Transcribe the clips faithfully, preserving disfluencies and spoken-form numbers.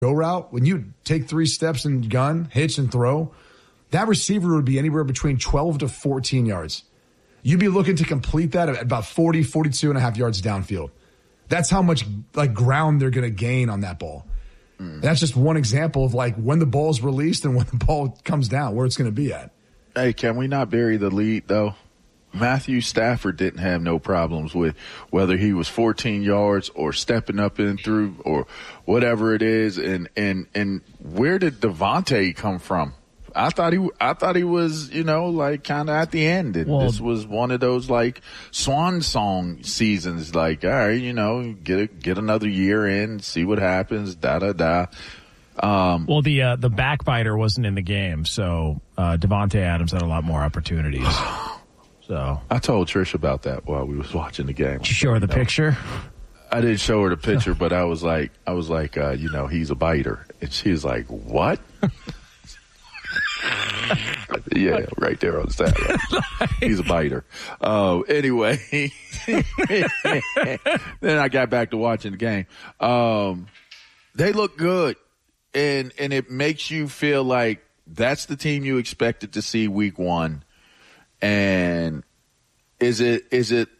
go route, when you take three steps and gun, hitch and throw, that receiver would be anywhere between twelve to fourteen yards. You'd be looking to complete that at about forty, forty-two and a half yards downfield. That's how much like ground they're going to gain on that ball. Mm. That's just one example of like when the ball's released and when the ball comes down, where it's going to be at. Hey, can we not bury the lead though? Matthew Stafford didn't have no problems with whether he was fourteen yards or stepping up and through or whatever it is. And, and, and where did Devontae come from? I thought he, I thought he was, you know, like kind of at the end. And well, this was one of those like swan song seasons. Like, all right, you know, get a, get another year in, see what happens. Da da da. Um, well, the uh, the backbiter wasn't in the game, so uh, Devontae Adams had a lot more opportunities. So I told Trish about that while we was watching the game. Did you show her the know, picture? I didn't show her the picture, but I was like, I was like, uh, you know, he's a biter, and she was like, what? Yeah, right there on the sideline. He's a biter. Uh, anyway, then I got back to watching the game. Um, they look good, and and it makes you feel like that's the team you expected to see week one. And is it is it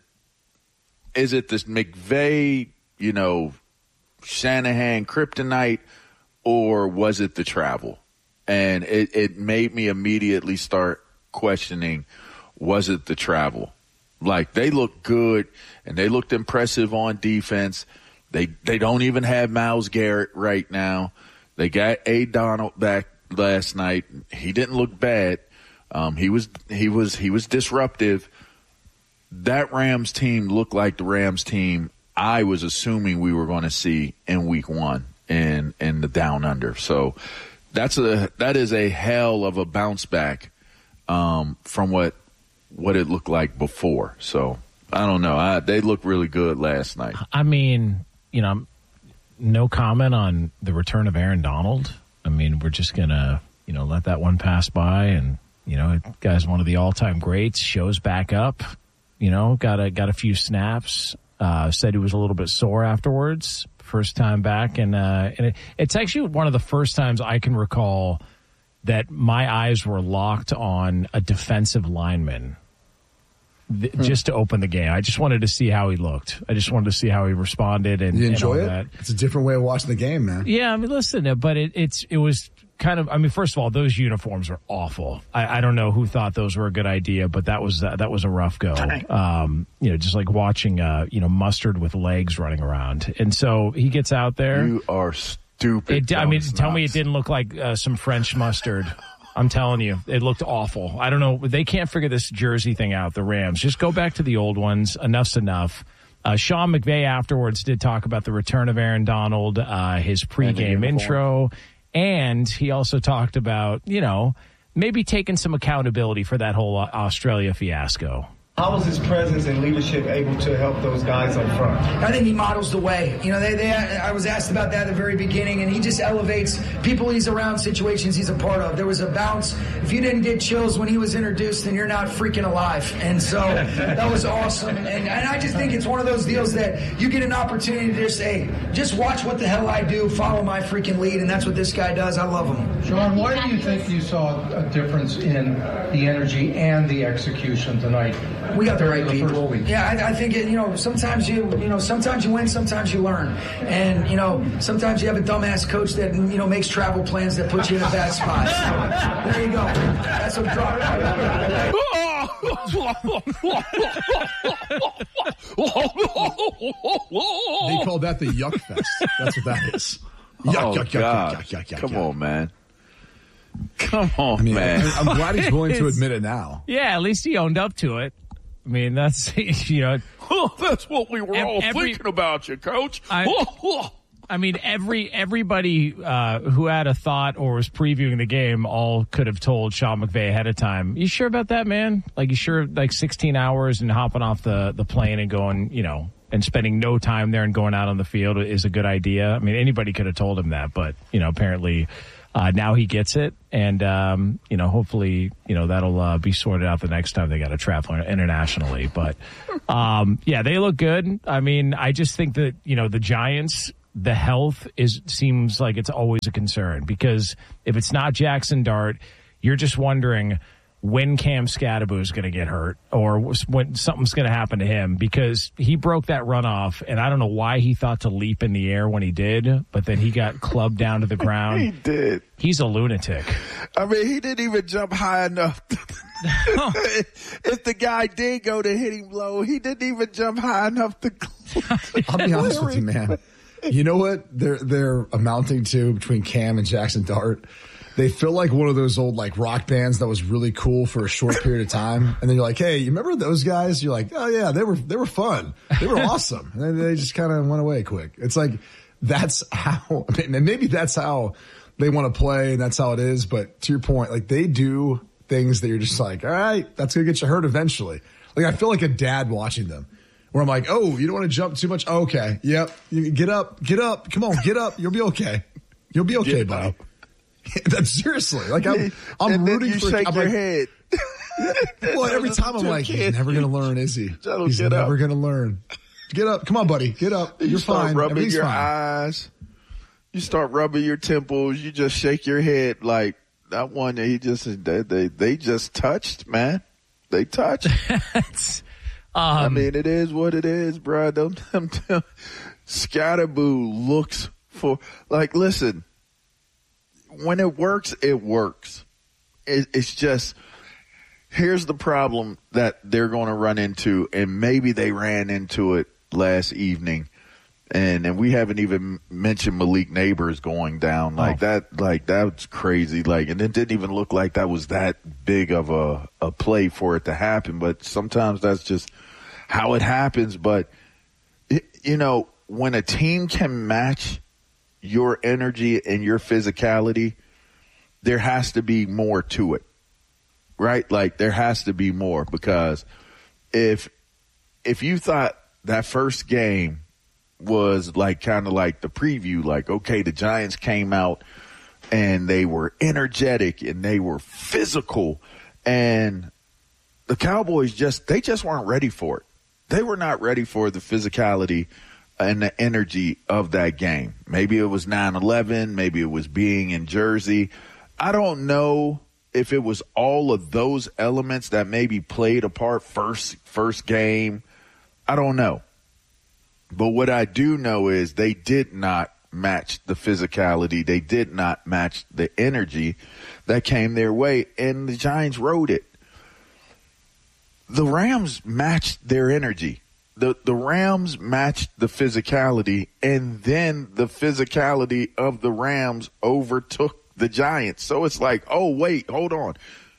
is it this McVay, you know, Shanahan kryptonite, or was it the travel? And it, it made me immediately start questioning, was it the travel? Like, they looked good, and they looked impressive on defense. They they don't even have Myles Garrett right now. They got A. Donald back last night. He didn't look bad. Um, he was he was he was disruptive. That Rams team looked like the Rams team I was assuming we were going to see in week one in in the Down Under. So that's a that is a hell of a bounce back um, from what what it looked like before. So I don't know. I, they looked really good last night. I mean, you know, no comment on the return of Aaron Donald. I mean, we're just gonna you know let that one pass by, and you know, the guy's one of the all time greats. Shows back up. You know, got a got a few snaps. Uh, said he was a little bit sore afterwards. First time back, and uh, and it, it's actually one of the first times I can recall that my eyes were locked on a defensive lineman th- hmm. just to open the game. I just wanted to see how he looked. I just wanted to see how he responded. And you enjoy and all it? That. It's a different way of watching the game, man. Yeah, I mean, listen, but it, it's it was. Kind of, I mean, first of all, those uniforms are awful. I, I don't know who thought those were a good idea, but that was uh, that was a rough go. Um, you know, just like watching, uh, you know, Mustard with legs running around. And so he gets out there. You are stupid. It, I mean, tell me it didn't look like uh, some French mustard. I'm telling you, it looked awful. I don't know. They can't figure this jersey thing out, the Rams. Just go back to the old ones. Enough's enough. Uh, Sean McVay afterwards did talk about the return of Aaron Donald, uh, his pregame intro. And he also talked about, you know, maybe taking some accountability for that whole Australia fiasco. How was his presence and leadership able to help those guys up front? I think he models the way. You know, they, they, I was asked about that at the very beginning, and he just elevates people he's around, situations he's a part of. There was a bounce. If you didn't get chills when he was introduced, then you're not freaking alive. And so that was awesome. And, and I just think it's one of those deals that you get an opportunity to just say, just watch what the hell I do, follow my freaking lead, and that's what this guy does. I love him. Sean, why do you think you saw a difference in the energy and the execution tonight? We got the right people. Yeah, I, I think it, you know. Sometimes you, you know, sometimes you win, sometimes you learn, and you know, sometimes you have a dumbass coach that you know makes travel plans that put you in a bad spot. So, there you go. That's what dropped. They call that the Yuck Fest. That's what that is. Yuck, oh, yuck, yuck, God. yuck, yuck, yuck, yuck. Come yuck. on, man. Come on, I mean, man. I'm glad he's willing to admit it now. Yeah, at least he owned up to it. I mean, that's, you know. Oh, that's what we were all every, thinking about you, Coach. I, I mean, every everybody uh, who had a thought or was previewing the game all could have told Sean McVay ahead of time, you sure about that, man? Like, you sure, like, sixteen hours and hopping off the, the plane and going, you know, and spending no time there and going out on the field is a good idea? I mean, anybody could have told him that, but, you know, apparently uh, now he gets it. And, um, you know, hopefully, you know, that'll uh, be sorted out the next time they got to travel internationally. But, um, yeah, they look good. I mean, I just think that, you know, the Giants the health is seems like it's always a concern, because if it's not Jackson Dart, you're just wondering when Cam Scadaboo is going to get hurt or when something's going to happen to him, because he broke that runoff, and I don't know why he thought to leap in the air when he did, but then he got clubbed down to the ground. He did. He's a lunatic. I mean, he didn't even jump high enough. If the guy did go to hit him low, he didn't even jump high enough to. I'll be honest with you, man. You know what they're they're amounting to between Cam and Jackson Dart? They feel like one of those old like rock bands that was really cool for a short period of time, and then you're like, "Hey, you remember those guys?" You're like, "Oh yeah, they were they were fun, they were awesome," and then they just kind of went away quick. It's like that's how, I mean, and maybe that's how they want to play, and that's how it is. But to your point, like they do things that you're just like, all right, that's gonna get you hurt eventually. Like I feel like a dad watching them, where I'm like, oh, you don't want to jump too much? Oh, okay, yep, you get up, get up, come on, get up, you'll be okay, you'll be okay, Get buddy. up. That's seriously like I'm. I'm and then rooting you for. shake I'm your like, head. well, every time I'm like, he's never gonna learn, is he? Joe, He's get never up. gonna learn. Get up, come on, buddy, get up. You You're start fine. rubbing Everything's your fine. eyes. You start rubbing your temples. You just shake your head like that one. He just they they, they just touched, man. They touched. It's, I um, mean, it is what it is, bro. Them, them, them, Scadaboo looks for like. Listen, when it works, it works. It, it's just here's the problem that they're going to run into, and maybe they ran into it last evening, and and we haven't even mentioned Malik Neighbors going down like Oh. that. Like that's crazy. Like, and it didn't even look like that was that big of a a play for it to happen. But sometimes that's just how it happens. But it, you know, when a team can match your energy and your physicality, there has to be more to it, right? Like there has to be more, because if if you thought that first game was like kind of like the preview, like, okay, the Giants came out and they were energetic and they were physical, and the Cowboys just, they just weren't ready for it. They were not ready for the physicality and the energy of that game. Maybe it was nine eleven. Maybe it was being in Jersey. I don't know if it was all of those elements that maybe played a part first, first game. I don't know. But what I do know is they did not match the physicality. They did not match the energy that came their way, and the Giants rode it. The Rams matched their energy. The the Rams matched the physicality, and then the physicality of the Rams overtook the Giants. So it's like, oh, wait, hold on.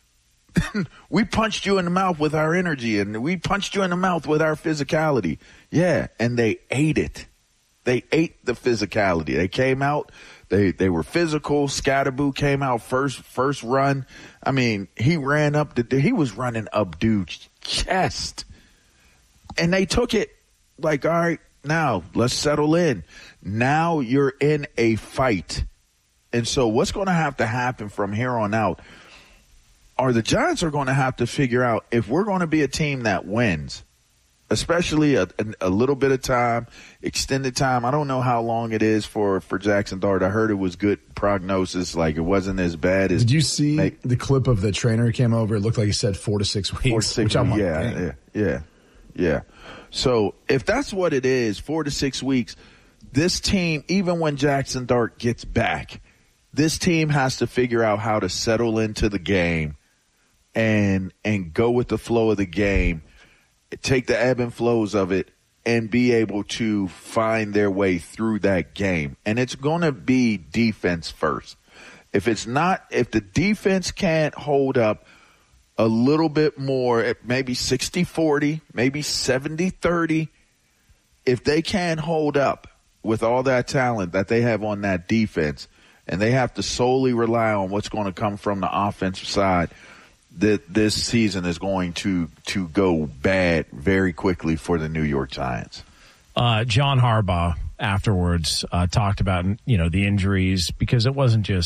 We punched you in the mouth with our energy, and we punched you in the mouth with our physicality. Yeah, and they ate it. They ate the physicality. They came out. They they were physical. Scadaboo came out first first run. I mean, he ran up the. He was running up dude's chest, and they took it. Like, all right, now let's settle in. Now you're in a fight, and so what's going to have to happen from here on out? Are the Giants are going to have to figure out if we're going to be a team that wins, especially a, a, a little bit of time, extended time. I don't know how long it is for, for Jackson Dart. I heard it was good prognosis. Like, it wasn't as bad as. Did you see make, the clip of the trainer who came over? It looked like he said four to six weeks. four to six which I'm like, yeah, dang. yeah, yeah, yeah. So if that's what it is, four to six weeks, this team, even when Jackson Dart gets back, this team has to figure out how to settle into the game and and go with the flow of the game, take the ebb and flows of it, and be able to find their way through that game. And it's going to be defense first. If it's not, if the defense can't hold up a little bit more, maybe sixty forty, maybe seventy thirty, if they can't hold up with all that talent that they have on that defense, and they have to solely rely on what's going to come from the offensive side, that this season is going to to go bad very quickly for the New York Giants. Uh, John Harbaugh afterwards uh, talked about, you know, the injuries, because it wasn't just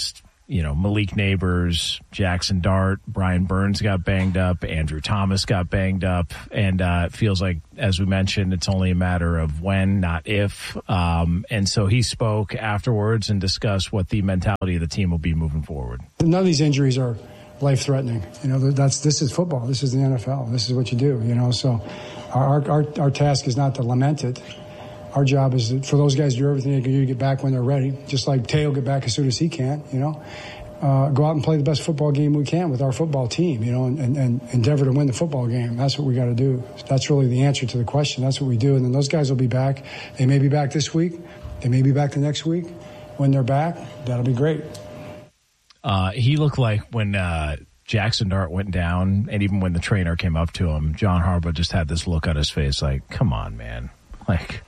you know, Malik Neighbors, Jackson Dart, Brian Burns got banged up, Andrew Thomas got banged up, and uh, it feels like, as we mentioned, it's only a matter of when, not if. Um, and so he spoke afterwards and discussed what the mentality of the team will be moving forward. None of these injuries are life-threatening. You know, that's this is football. This is the N F L. This is what you do. You know, so our our our task is not to lament it. Our job is for those guys to do everything they can do to get back when they're ready. Just like Tay will get back as soon as he can. You know, uh, go out and play the best football game we can with our football team. You know, and, and, and endeavor to win the football game. That's what we got to do. That's really the answer to the question. That's what we do. And then those guys will be back. They may be back this week. They may be back the next week. When they're back, that'll be great. Uh, he looked like when uh, Jackson Dart went down, and even when the trainer came up to him, John Harbaugh just had this look on his face like, come on, man. Like,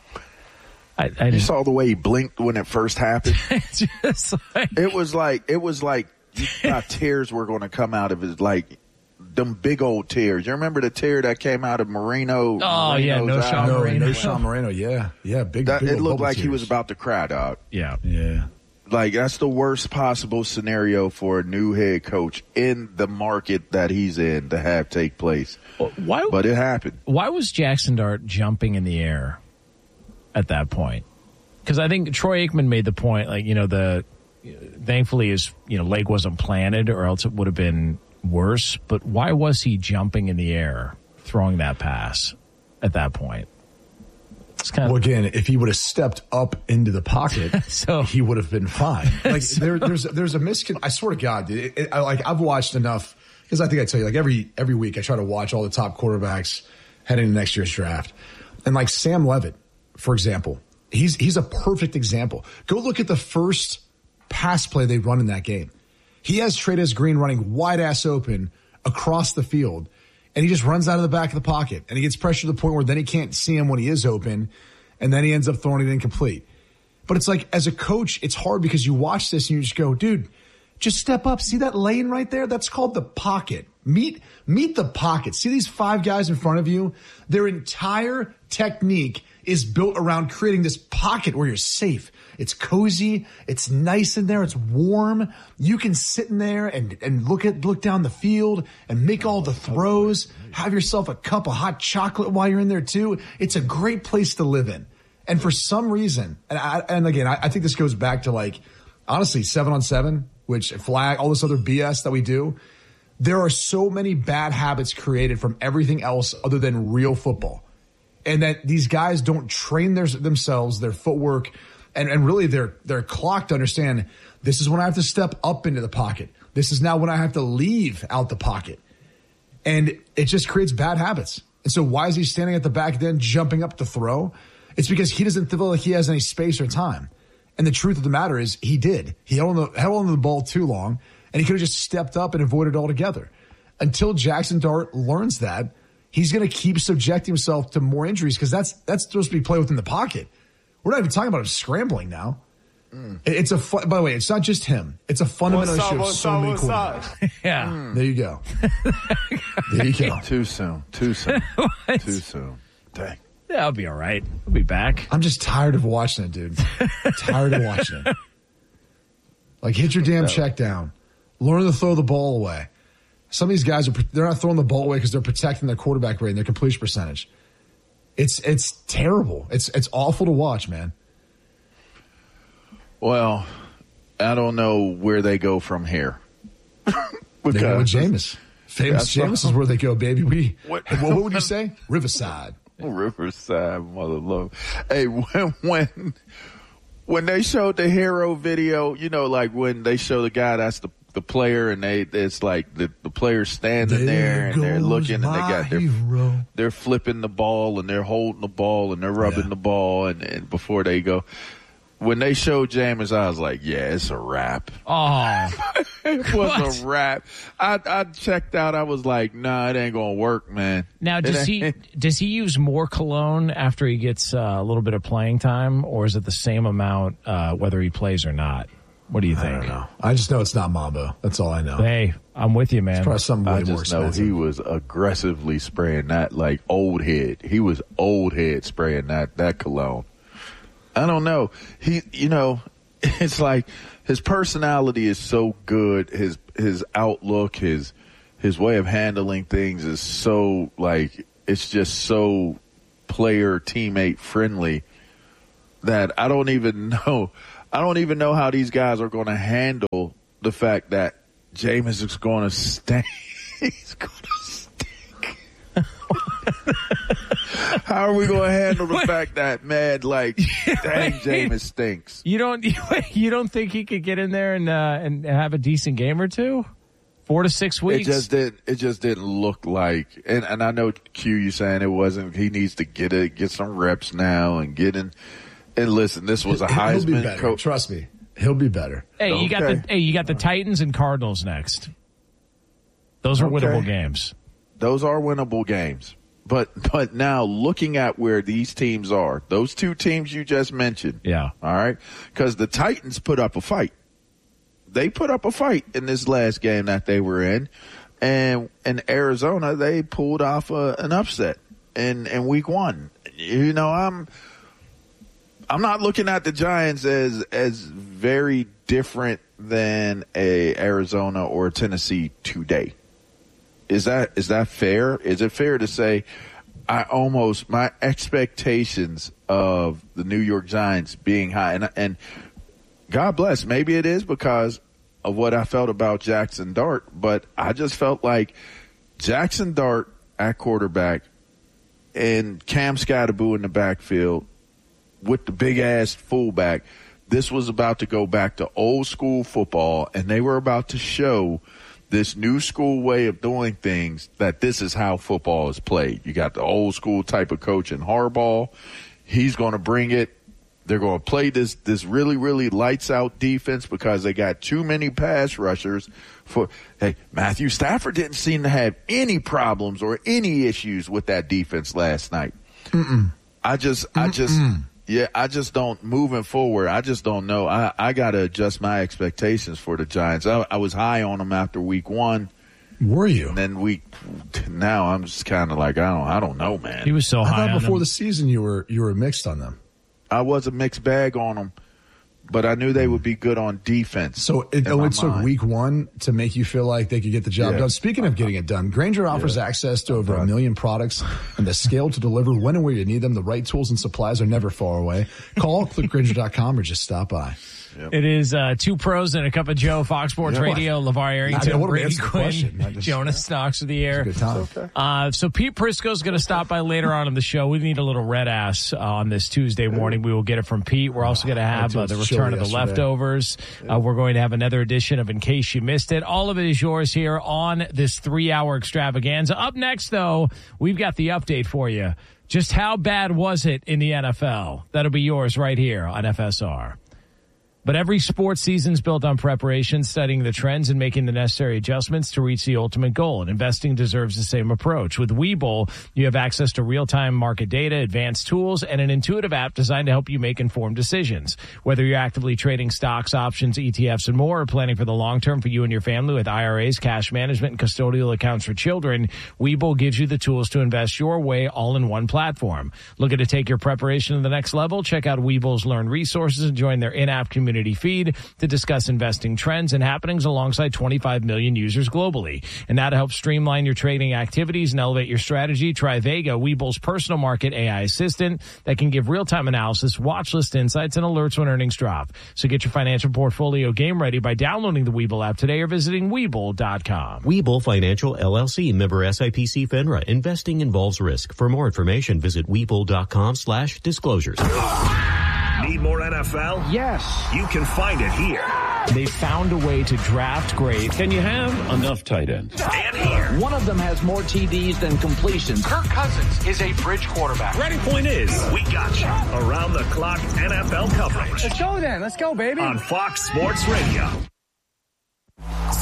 I, I you saw the way he blinked when it first happened. just like, it was like, it was like you thought tears were going to come out of his, like, them big old tears. You remember the tear that came out of Marino? Oh, Marino's yeah, no Sean No, Moreno. no Sean Moreno. Yeah, yeah, big. That, big it old looked bubble like tears. he was about to cry, dog. Yeah. Yeah. Like, that's the worst possible scenario for a new head coach in the market that he's in to have take place. Why, but it happened. Why was Jackson Dart jumping in the air at that point? Because I think Troy Aikman made the point, like, you know, the thankfully his you know leg wasn't planted, or else it would have been worse. But why was he jumping in the air, throwing that pass at that point? It's kind Well, of, again, if he would have stepped up into the pocket, So- he would have been fine. Like there, there's there's a miscon. I swear to God, dude. It, it, I, like I've watched enough because I think I tell you, like every every week I try to watch all the top quarterbacks heading into next year's draft, and like Sam Levitt, for example, he's he's a perfect example. Go look at the first pass play they run in that game. He has Trey'Dez Green running wide ass open across the field. And he just runs out of the back of the pocket, and he gets pressure to the point where then he can't see him when he is open, and then he ends up throwing it incomplete. But it's like, as a coach, it's hard because you watch this and you just go, dude, just step up. See that lane right there? That's called the pocket. Meet, meet the pocket. See these five guys in front of you? Their entire technique is built around creating this pocket where you're safe. It's cozy. It's nice in there. It's warm. You can sit in there and, and look at, look down the field and make all the throws. Have yourself a cup of hot chocolate while you're in there too. It's a great place to live in. And for some reason, and I, and again, I, I think this goes back to like, honestly, seven on seven, which flag, all this other B S that we do. There are so many bad habits created from everything else other than real football. And that these guys don't train their, themselves, their footwork, and, and really their, their clock to understand this is when I have to step up into the pocket. This is now when I have to leave out the pocket. And it just creates bad habits. And so why is he standing at the back then jumping up to throw? It's because he doesn't feel like he has any space or time. And the truth of the matter is he did. He held on the, held on to the ball too long, and he could have just stepped up and avoided it altogether. Until Jackson Dart learns that, he's going to keep subjecting himself to more injuries because that's that's supposed to be play within the pocket. We're not even talking about him scrambling now. Mm. It's a fu- by the way, it's not just him. It's a fundamental what's issue up, of so up, many yeah. quarterbacks. Mm. There you go. There you go. Too soon. Too soon. Too soon. Dang. Yeah, I'll be all right. I'll be back. I'm just tired of watching it, dude. Tired of watching it. Like, hit your damn check down. Learn to throw the ball away. Some of these guys, are they're not throwing the ball away because they're protecting their quarterback rate and their completion percentage. It's it's terrible. It's it's awful to watch, man. Well, I don't know where they go from here. They go with Jameis. Famous Yeah, Jameis is where they go, baby. We What- what, what would you say? Riverside. Riverside, mother love. Hey, when when when they showed the hero video, you know, like when they show the guy that's the the player, and they it's like the the player standing there, and they're looking, and they got their hero. they're flipping the ball, and they're holding the ball, and they're rubbing Yeah. the ball, and, and before they go. When they showed Jameis, I was like, yeah, it's a wrap. Oh, It was a wrap. I, I checked out. I was like, nah, it ain't going to work, man. now It does he ain't- does he use more cologne after he gets uh, a little bit of playing time, or is it the same amount uh, whether he plays or not? What do you I think? don't know. I just know it's not Mambo. That's all I know. Hey, I'm with you, man. Probably something way I more just know expensive. he was aggressively spraying that like old head. He was old head spraying that, that cologne. I don't know. He, you know, it's like his personality is so good. His his outlook, his his way of handling things is so like it's just so player teammate friendly that I don't even know. I don't even know how these guys are going to handle the fact that Jameis is going to stink. He's going to stink. How are we going to handle the fact that, man, like, dang, Jameis stinks? You don't, you don't think he could get in there and uh, and have a decent game or two? Four to six weeks. It just didn't. It just didn't look like. And and I know Q, you saying it wasn't. He needs to get it, get some reps now, and get in. And listen, this was a Heisman. He'll be better. Co- Trust me, he'll be better. Hey, okay. you got the hey, you got the Titans and Cardinals next. Those are okay. winnable games. Those are winnable games. But but now looking at where these teams are, those two teams you just mentioned. Yeah. All right, because the Titans put up a fight. They put up a fight in this last game that they were in, and in Arizona they pulled off a, an upset in, in week one. You know, I'm I'm not looking at the Giants as as very different than a Arizona or a Tennessee today. Is that is that fair? Is it fair to say I almost my expectations of the New York Giants being high and and God bless. Maybe it is because of what I felt about Jackson Dart, but I just felt like Jackson Dart at quarterback and Cam Scatterboo in the backfield with the big-ass fullback. This was about to go back to old school football, and they were about to show this new school way of doing things that this is how football is played. You got the old school type of coach in Harbaugh. He's going to bring it. They're going to play this this really, really lights-out defense because they got too many pass rushers. For hey, Matthew Stafford didn't seem to have any problems or any issues with that defense last night. Mm-mm. I just, I just, Mm-mm. yeah, I just don't, moving forward, I just don't know. I, I got to adjust my expectations for the Giants. I, I was high on them after week one. Were you? And then week, now I'm just kind of like, I don't, I don't know, man. He was so I high thought on before him. the season you were you were mixed on them. I was a mixed bag on them, but I knew they would be good on defense. So it, oh, it took mind. week one to make you feel like they could get the job Yeah. done. Speaking of getting it done, Grainger offers Yeah. access to over a million products and the scale to deliver when and where you need them. The right tools and supplies are never far away. Call, click Grainger dot com or just stop by. Yep. It is uh, two pros and a cup of Joe, Fox Sports Yeah. Radio, LeVar I Arrington, don't want to Brady answer the question. I Quinn, just- Jonas Knox of the air. Good time. Uh, so Pete Prisco's going to stop by later on in the show. We need a little red ass uh, on this Tuesday morning. We will get it from Pete. We're also going to have uh, the It was return of chilly the yesterday. leftovers. Uh, we're going to have another edition of In Case You Missed It. All of it is yours here on this three-hour extravaganza. Up next, though, we've got the update for you. Just how bad was it in the N F L? That'll be yours right here on F S R. But every sports season's built on preparation, studying the trends, and making the necessary adjustments to reach the ultimate goal. And investing deserves the same approach. With Webull, you have access to real-time market data, advanced tools, and an intuitive app designed to help you make informed decisions. Whether you're actively trading stocks, options, E T Fs, and more, or planning for the long term for you and your family with I R As, cash management, and custodial accounts for children, Webull gives you the tools to invest your way all in one platform. Looking to take your preparation to the next level? Check out Webull's Learn resources and join their in-app community feed to discuss investing trends and happenings alongside twenty-five million users globally. And now to help streamline your trading activities and elevate your strategy, try Vega, Webull's personal market A I assistant that can give real-time analysis, watch list insights, and alerts when earnings drop. So get your financial portfolio game ready by downloading the Webull app today or visiting Webull dot com. Webull Financial, L L C, member S I P C FINRA. Investing involves risk. For more information, visit Webull dot com slash disclosures. Need more N F L? Yes. You can find it here. They found a way to draft great. Can you have enough tight ends? And here. One of them has more T Ds than completions. Kirk Cousins is a bridge quarterback. Ready point is, we got you. Around the clock N F L coverage. Let's go then. Let's go, baby. On Fox Sports Radio.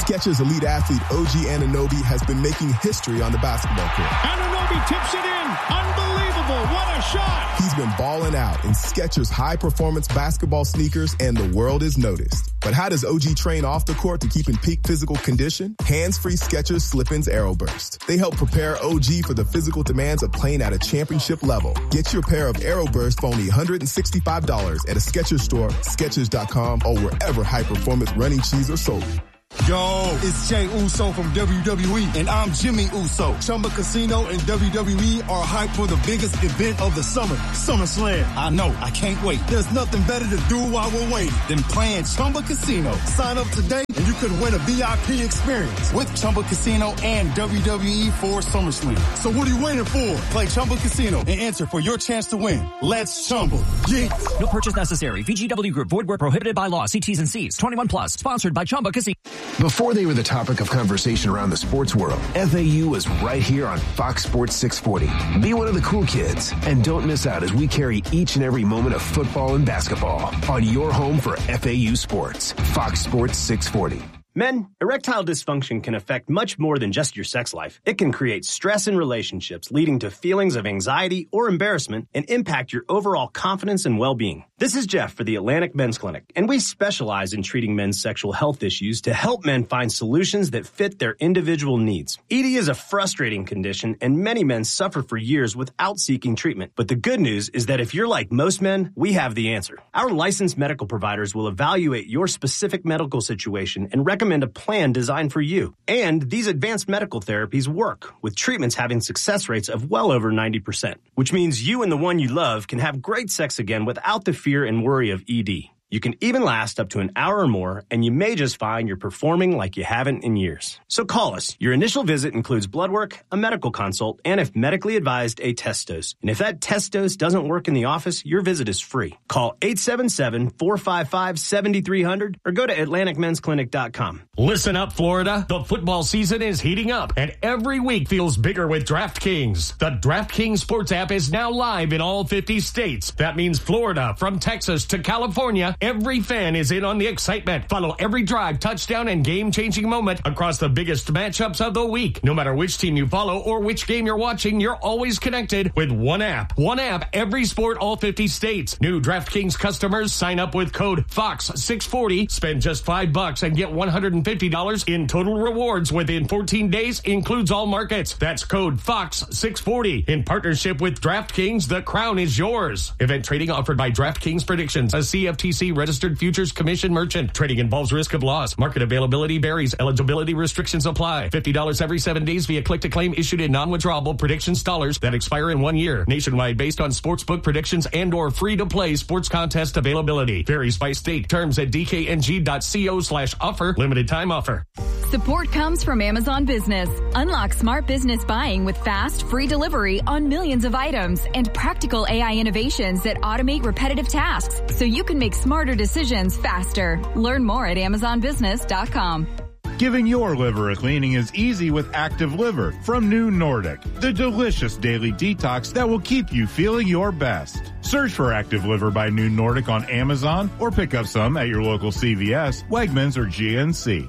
Skechers elite athlete O G Anunoby has been making history on the basketball court. Anunoby tips it in. Unbelievable. What a shot. He's been balling out in Skechers high-performance basketball sneakers, and the world is noticed. But how does O G train off the court to keep in peak physical condition? Hands-free Skechers Slip-ins Aeroburst. They help prepare O G for the physical demands of playing at a championship level. Get your pair of Aeroburst for only one hundred sixty-five dollars at a Skechers store, Skechers dot com, or wherever high-performance running shoes are sold. Yo, it's Jey Uso from W W E, and I'm Jimmy Uso. Chumba Casino and W W E are hyped for the biggest event of the summer, SummerSlam. I know, I can't wait. There's nothing better to do while we're waiting than playing Chumba Casino. Sign up today, and you could win a V I P experience with Chumba Casino and W W E for SummerSlam. So what are you waiting for? Play Chumba Casino and enter for your chance to win. Let's Chumba. Yeah. No purchase necessary. V G W Group. Void where prohibited by law. See T's and C's. twenty-one plus. Sponsored by Chumba Casino. Before they were the topic of conversation around the sports world, F A U was right here on Fox Sports six forty. Be one of the cool kids, and don't miss out as we carry each and every moment of football and basketball on your home for F A U Sports, Fox Sports six forty. Men, erectile dysfunction can affect much more than just your sex life. It can create stress in relationships, leading to feelings of anxiety or embarrassment, and impact your overall confidence and well-being. This is Jeff for the Atlantic Men's Clinic, and we specialize in treating men's sexual health issues to help men find solutions that fit their individual needs. E D is a frustrating condition, and many men suffer for years without seeking treatment. But the good news is that if you're like most men, we have the answer. Our licensed medical providers will evaluate your specific medical situation and recommend a plan designed for you. And these advanced medical therapies work, with treatments having success rates of well over ninety percent, which means you and the one you love can have great sex again without the fear and worry of E D. You can even last up to an hour or more, and you may just find you're performing like you haven't in years. So call us. Your initial visit includes blood work, a medical consult, and if medically advised, a test dose. And if that test dose doesn't work in the office, your visit is free. Call eight seven seven, four five five, seven three zero zero or go to atlantic men's clinic dot com. Listen up, Florida. The football season is heating up, and every week feels bigger with DraftKings. The DraftKings Sports app is now live in all fifty states. That means Florida, from Texas to California, every fan is in on the excitement. Follow every drive, touchdown, and game-changing moment across the biggest matchups of the week. No matter which team you follow or which game you're watching, you're always connected with one app. One app, every sport, all fifty states. New DraftKings customers sign up with code Fox six forty, spend just five bucks and get one hundred fifty dollars in total rewards within fourteen days, includes all markets. That's code Fox six forty. In partnership with DraftKings, the crown is yours. Event trading offered by DraftKings Predictions, a C F T C registered futures commission merchant. Trading involves risk of loss. Market availability varies. Eligibility restrictions apply. fifty dollars every seven days via click-to-claim issued in non-withdrawable predictions dollars that expire in one year. Nationwide based on sportsbook predictions and or free-to-play sports contest availability. Varies by state. Terms at d k n g dot co slash offer. Limited time offer. Support comes from Amazon Business. Unlock smart business buying with fast, free delivery on millions of items and practical A I innovations that automate repetitive tasks so you can make smarter decisions faster. Learn more at amazon business dot com. Giving your liver a cleaning is easy with Active Liver from New Nordic, the delicious daily detox that will keep you feeling your best. Search for Active Liver by New Nordic on Amazon or pick up some at your local C V S, Wegmans, or G N C.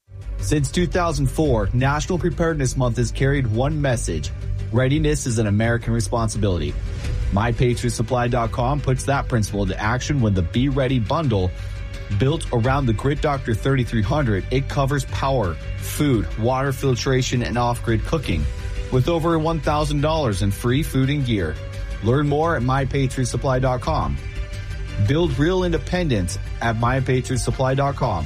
Since two thousand four, National Preparedness Month has carried one message: readiness is an American responsibility. my patriot supply dot com puts that principle into action when the Be Ready bundle, built around the Grid Doctor thirty-three hundred, it covers power, food, water filtration, and off-grid cooking, with over one thousand dollars in free food and gear. Learn more at my patriot supply dot com. Build real independence at my patriot supply dot com.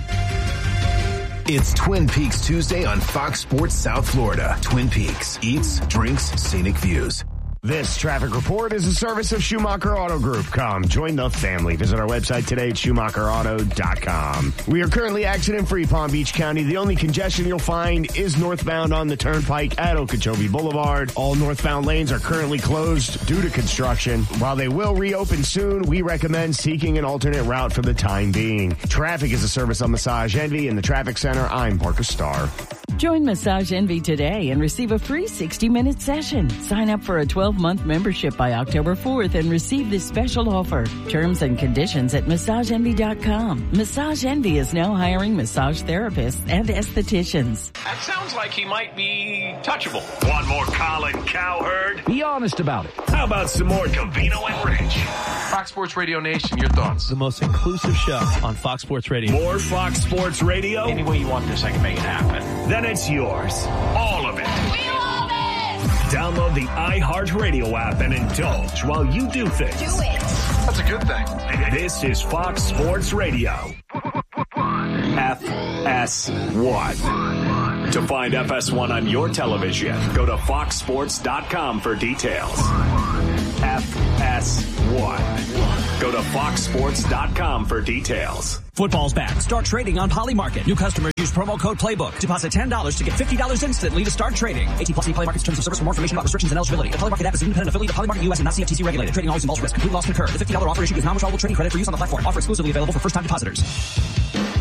It's Twin Peaks Tuesday on Fox Sports South Florida. Twin Peaks, eats, drinks, scenic views. This traffic report is a service of Schumacher Auto Group. Come join the family. Visit our website today at schumacher auto dot com. We are currently accident-free Palm Beach County. The only congestion you'll find is northbound on the Turnpike at Okeechobee Boulevard. All northbound lanes are currently closed due to construction. While they will reopen soon, we recommend seeking an alternate route for the time being. Traffic is a service of Massage Envy in the Traffic Center. I'm Parker Starr. Join Massage Envy today and receive a free sixty-minute session. Sign up for a twelve-month membership by October fourth and receive this special offer. Terms and conditions at massage envy dot com. Massage Envy is now hiring massage therapists and estheticians. That sounds like he might be touchable. Want more Colin Cowherd? Be honest about it. How about some more Covino and Rich? Fox Sports Radio Nation, your thoughts? The most inclusive show on Fox Sports Radio. More Fox Sports Radio? Any way you want this, I can make it happen. Then it's yours. All of it. We love it! Download the iHeartRadio app and indulge while you do things. Do it. That's a good thing. This is Fox Sports Radio. F S one. To find F S one on your television, go to fox sports dot com for details. F S one. Go to fox sports dot com for details. Football's back. Start trading on Polymarket. New customers use promo code PLAYBOOK. Deposit ten dollars to get fifty dollars instantly to start trading. eighteen plus Polymarket's terms of service. For more information about restrictions and eligibility. The Polymarket app is an independent affiliate of Polymarket U S and not C F T C regulated. Trading always involves risk. Complete loss concurred. The fifty dollars offer issued is non-withdrawable trading credit for use on the platform. Offer exclusively available for first-time depositors.